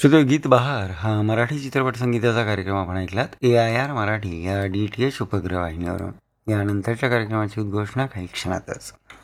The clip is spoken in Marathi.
श्रोते, गीत बहार हा मराठी चित्रपट संगीताचा कार्यक्रम आपण ऐकलात AIR मराठी या DTH उपग्रह वाहिनीवरून. यानंतरच्या कार्यक्रमाची उद्घोषणा काही क्षणातच.